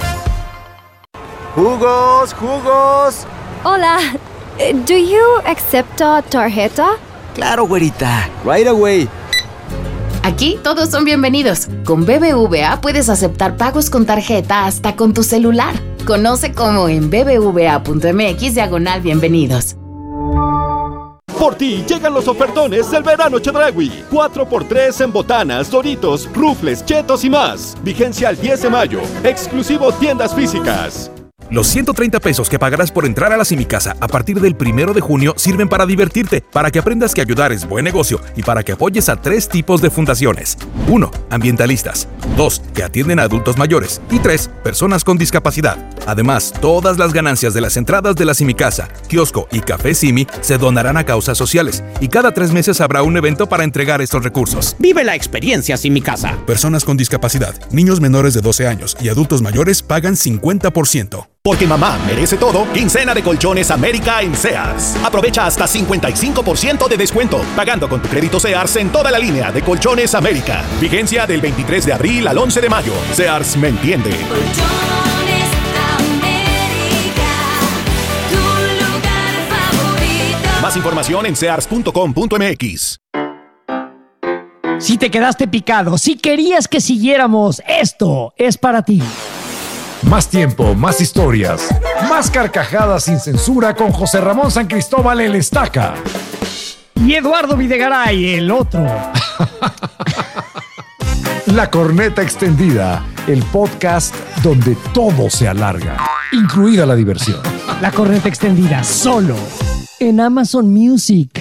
¡Jugos, jugos! Hola, ¿do you accept tarjeta? Claro, güerita. Right away. Aquí todos son bienvenidos. Con BBVA puedes aceptar pagos con tarjeta hasta con tu celular. Conoce cómo en bbva.mx/bienvenidos. Por ti llegan los ofertones del verano Chedraui. 4x3 en botanas, Doritos, rufles, chetos y más. Vigencia al 10 de mayo. Exclusivo tiendas físicas. Los 130 pesos que pagarás por entrar a la Simicasa a partir del 1 de junio sirven para divertirte, para que aprendas que ayudar es buen negocio y para que apoyes a 3 tipos de fundaciones. 1. Ambientalistas. 2. Que atienden a adultos mayores. Y 3. Personas con discapacidad. Además, todas las ganancias de las entradas de la Simicasa, kiosco y café Simi se donarán a causas sociales y cada 3 meses habrá un evento para entregar estos recursos. Vive la experiencia Simicasa. Personas con discapacidad, niños menores de 12 años y adultos mayores pagan 50%. Porque mamá merece todo, quincena de Colchones América en Sears. Aprovecha hasta 55% de descuento, pagando con tu crédito Sears en toda la línea de Colchones América. Vigencia del 23 de abril al 11 de mayo. Sears me entiende. Colchones América, tu lugar favorito. Más información en sears.com.mx. Si te quedaste picado, si querías que siguiéramos, esto es para ti. Más tiempo, más historias, más carcajadas sin censura con José Ramón San Cristóbal el Estaca. Y Eduardo Videgaray, el otro. La Corneta Extendida, el podcast donde todo se alarga, incluida la diversión. La Corneta Extendida, solo en Amazon Music.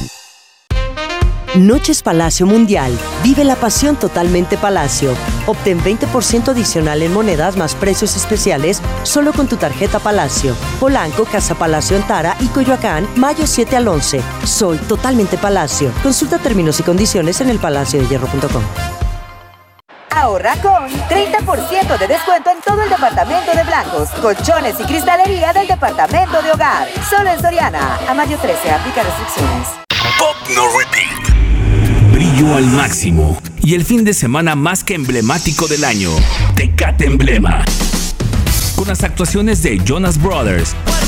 Noches Palacio Mundial. Vive la pasión totalmente Palacio. Obtén 20% adicional en monedas más precios especiales solo con tu tarjeta Palacio. Polanco, Casa Palacio Antara y Coyoacán, mayo 7 al 11. Soy totalmente Palacio. Consulta términos y condiciones en elpalaciodehierro.com. Ahorra con 30% de descuento en todo el departamento de blancos, colchones y cristalería del departamento de hogar. Solo en Soriana. A mayo 13, aplica restricciones. Pop No Repeat. Brillo al máximo. Y el fin de semana más que emblemático del año. Tecate Emblema. Con las actuaciones de Jonas Brothers,